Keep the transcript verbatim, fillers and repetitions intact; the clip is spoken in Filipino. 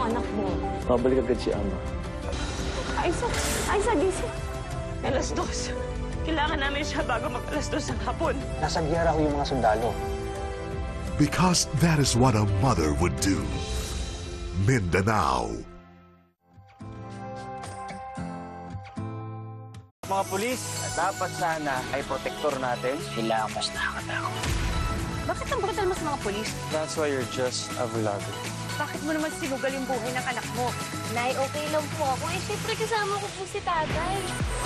anak mo. Mabalik agad si Ama. Aiza, Aiza, gising. Alas dos. Kailangan namin siya bago mag-alas dos ng hapon. Nasa giyera ho yung mga sundalo. Because that is what a mother would do. Mindanao. Mga pulis, dapat sana ay protektor natin. Sila ang mas nakakatakot. Bakit ang brutal mo sa mga polis? That's why you're just a vlogger. Bakit mo naman sinugal yung buhay ng anak mo? Nay, okay lang po ako. Eh, syempre kasama ko po si tatay.